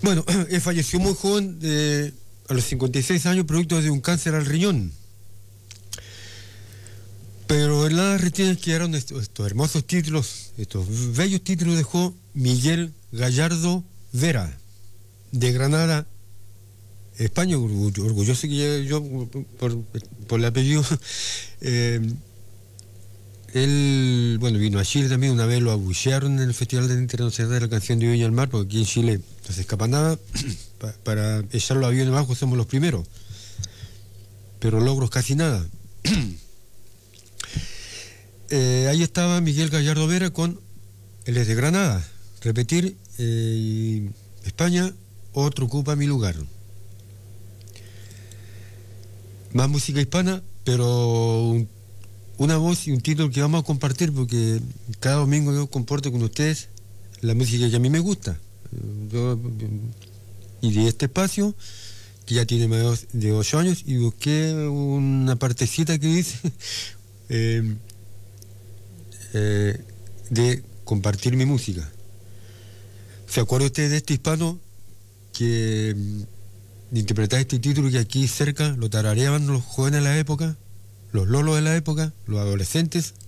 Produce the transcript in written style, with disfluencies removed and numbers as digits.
Bueno, él falleció muy joven, a los 56 años, producto de un cáncer al riñón. Pero en la retiene quedaron estos hermosos títulos, estos bellos títulos dejó Miguel Gallardo Vera, de Granada, España, orgulloso que yo por el apellido. Él, bueno, vino a Chile también, una vez lo abuchearon en el Festival Internacional de la Canción de Viña del Mar, porque aquí en Chile no se escapa nada, para echar los aviones abajo somos los primeros, pero logros casi nada. Ahí estaba Miguel Gallardo Vera él es de Granada, repetir, España, otro ocupa mi lugar. Más música hispana, pero una voz y un título que vamos a compartir, porque cada domingo yo comparto con ustedes la música que a mí me gusta. Y de este espacio, que ya tiene más de 8 años, y busqué una partecita que dice de compartir mi música. ¿Se acuerda usted de este hispano que interpretaba este título, que aquí cerca lo tarareaban los jóvenes de la época, los lolos de la época, los adolescentes?